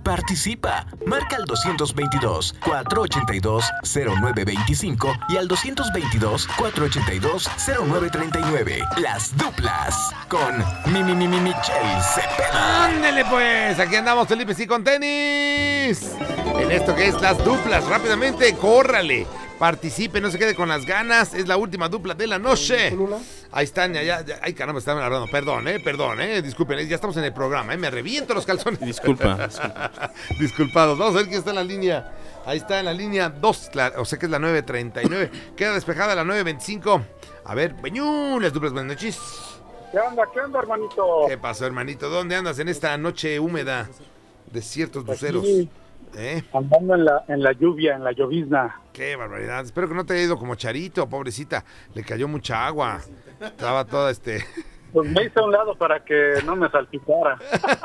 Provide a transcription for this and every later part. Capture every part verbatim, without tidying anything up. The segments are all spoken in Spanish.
Participa. Marca al doscientos veintidós, cuatrocientos ochenta y dos, cero nueve veinticinco y al doscientos veintidós, cuatrocientos ochenta y dos, cero nueve treinta y nueve. Las duplas con mi, mi, mi, mi Michelle Cepeda. ¡Ándele pues! Aquí andamos, Felipe, sí, con tenis. En esto que es las duplas. Rápidamente, córrale. Participe, no se quede con las ganas. Es la última dupla de la noche. Ahí están, ya, ya. Ay, caramba, están hablando. Perdón, eh, perdón, eh. Disculpen, ya estamos en el programa, eh. Me reviento los calzones. Disculpa. disculpa. Disculpados. Vamos a ver quién está en la línea. Ahí está en la línea dos, la, o sea que es la nueve treinta y nueve. Queda despejada la nueve veinticinco. A ver, Beñú, las duplas, buenas noches. ¿Qué onda, qué onda, hermanito? ¿Qué pasó, hermanito? ¿Dónde andas en esta noche húmeda? Desiertos luceros. Aquí, ¿Eh? andando en la, en la lluvia, en la llovizna. Qué barbaridad. Espero que no te haya ido como Charito, pobrecita. Le cayó mucha agua. Estaba toda este... Pues me hice a un lado para que no me salpicara.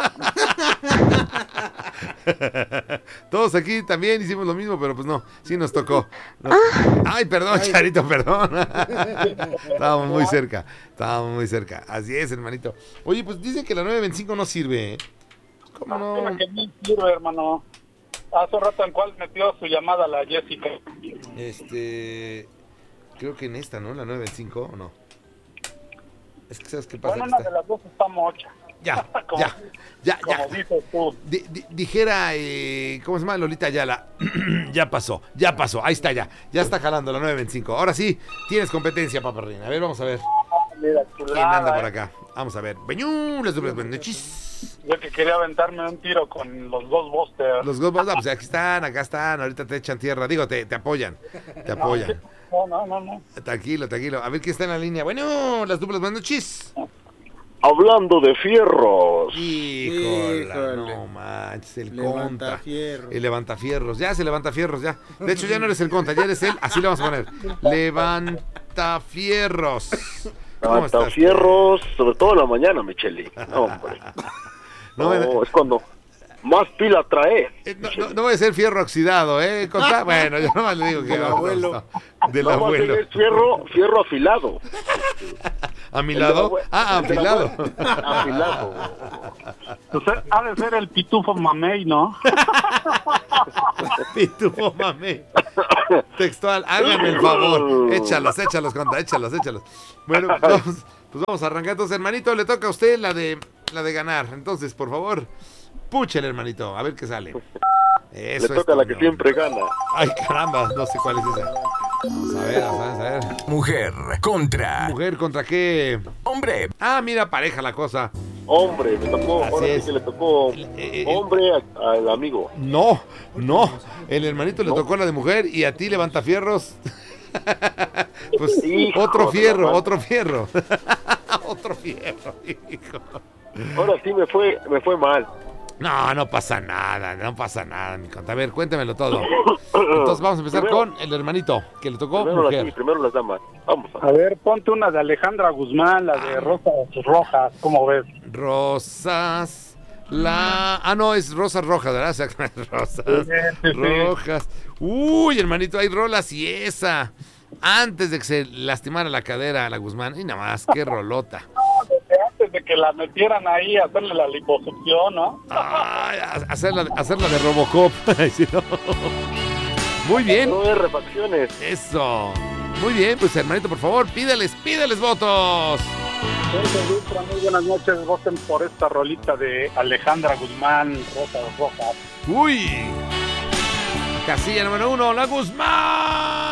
Todos aquí también hicimos lo mismo, pero pues no, sí nos tocó. Nos... Ay, perdón, Charito, perdón. Estábamos muy cerca, estábamos muy cerca. Así es, hermanito. Oye, pues dicen que la nueve veinticinco no sirve, ¿eh? ¿Cómo no? Que no sirve, hermano. Hace rato en cual metió su llamada la Jessica. Este... Creo que en esta, ¿no? La nueve veinticinco, ¿o no? Es que ¿sabes qué pasa? Bueno, Que una está... de las dos está mocha. Ya, como, ya, ya, como ya. dices tú. Di, di, dijera, eh, ¿cómo se llama? Lolita Ayala. Ya pasó, ya pasó. Ahí está ya. Ya está jalando la nueve veinticinco. Ahora sí, tienes competencia, paparrina. A ver, vamos a ver. Mira, chulada, ¿Quién anda por eh. acá? Vamos a ver. Beñú, las duplas, buenas noches. Yo que quería aventarme un tiro con los Ghostbusters. Los Ghostbusters, pues aquí están, acá están. Ahorita te echan tierra. Digo, te, te apoyan. Te apoyan. No, no, no, no. Tranquilo, tranquilo. A ver quién está en la línea. Bueno, las duplas, buenas noches. Hablando de fierros. Híjole, Híjole. no manches, el Levanta conta. fierros. El levantafierros, ya se levanta fierros, ya. De hecho, ya no eres el conta, ya eres él, así le vamos a poner. Levantafierros. ¿Cómo Levanta estás? fierros, sobre todo en la mañana, Micheli. No, hombre. No, No, me- es cuando más pila trae. eh, no, no, no voy a ser fierro oxidado, ¿eh? Conta, bueno, yo nomás le digo que... Del abuelo. Del No, más abuelo. bien es fierro, fierro afilado. ¿A mi El lado? abue- Ah, el del afilado. abue- Afilado. O sea, ha de ser el pitufo mamey, ¿no? Pitufo mame. Textual, hágame el favor. Échalos, échalos, conta, échalos, échalos. Bueno, vamos, pues vamos a arrancar. Entonces, hermanito, le toca a usted la de la de ganar. Entonces, por favor, púchele, hermanito, a ver qué sale. Eso Le toca es la que todo. siempre gana. Ay, caramba, no sé cuál es esa. Vamos a ver, vamos a ver, a ver. Mujer contra ¿Mujer contra qué? hombre. Ah, mira, pareja la cosa. Hombre, me tocó, Así ahora sí es. que le tocó Eh, eh, hombre a- al amigo. No, no. El hermanito le tocó la de mujer y a ti levanta fierros. Pues Hijo otro de fierro, la madre. otro fierro. Otro fierro, hijo. Ahora sí me fue, me fue mal. No, no pasa nada, no pasa nada, mi conta. A ver, cuéntamelo todo. Entonces vamos a empezar Primero- con el hermanito, que le tocó Primero las, sí, mujer. primero las damas. Vamos a A ver, ponte una de Alejandra Guzmán, la de Rosas Rojas, ¿cómo ves? Rosas. La. Ah, no, es rosas rojas, ¿verdad? Exactamente, rosas Sí, sí, sí. rojas. Uy, hermanito, hay rolas y esa. Antes de que se lastimara la cadera a la Guzmán. Y nada más, qué rolota. Desde antes de que la metieran ahí a hacerle la liposucción, ¿no? Ay, a- hacerla, hacerla de Robocop. Ay, sí, no. Muy bien, No de refacciones. eso. Muy bien, pues hermanito, por favor, pídales, pídales votos. Entonces, Ultra, muy buenas noches, voten por esta rolita de Alejandra Guzmán, Rosas Rojas. Uy. Casilla número uno, la Guzmán.